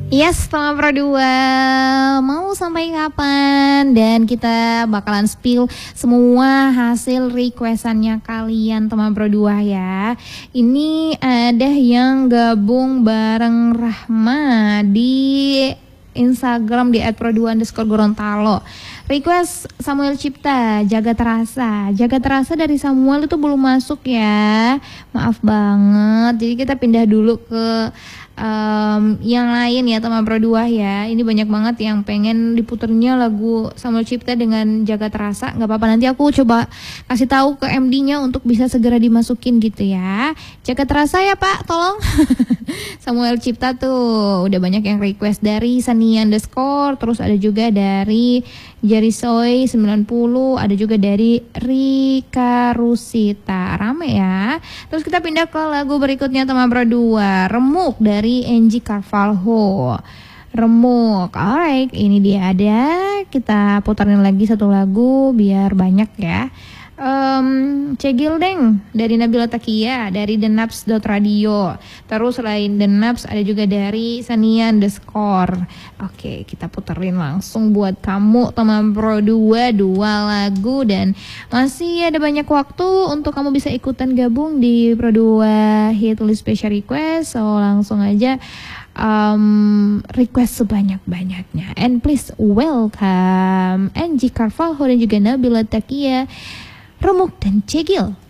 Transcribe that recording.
Yes, Tama Pro 2 mau sampai kapan? Dan kita bakalan spill semua hasil requestannya kalian Tama Pro 2 ya. Ini ada yang gabung bareng Rahma di Instagram di @pro2_gorontalo. Request Samuel Cipta, Jaga Terasa. Jaga Terasa dari Samuel itu belum masuk ya. Maaf banget. Jadi kita pindah dulu ke yang lain ya Tama Pro 2 ya. Ini banyak banget yang pengen diputernya lagu Samuel Cipta dengan Jaga Terasa. Gak apa-apa, nanti aku coba kasih tahu ke MD-nya untuk bisa segera dimasukin gitu ya. Jaga Terasa ya Pak, tolong. Samuel Cipta tuh udah banyak yang request dari Sania_, terus ada juga dari Jarisoy 90, ada juga dari Rika Rusita. Rame ya. Terus kita pindah ke lagu berikutnya Tama Pro 2, Remuk dari Angie Carvalho. Remuk, alright, ini dia ada. Kita putarin lagi satu lagu biar banyak ya. Cegil Deng dari Nabila Takia, dari thenaps.radio. Terus selain The Naps ada juga dari Sania_. Oke, kita puterin langsung buat kamu Tama Pro 2, 2 lagu. Dan masih ada banyak waktu untuk kamu bisa ikutan gabung di Pro 2 Hit List Special Request. So langsung aja request sebanyak-banyaknya. And please welcome Angie Carvalho dan juga Nabila Takia, Remuk dan Cegil.